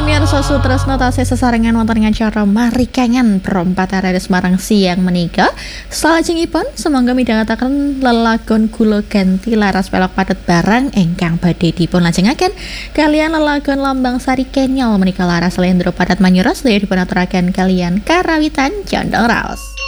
Pamirsa Sutresno tasih sesarengan wonten acara Mari Kangen perempat arek Semarang siang menika. Salajengipun semangga midhangetaken lelagon Kula Ganti laras pelok padet barang ingkang badhe dipun lajengaken kalian lelagon Lambang Sari Kenyal menika laras Lendro padat Manyuras daya dipun aturaken kalian Karawitan Condong Raos.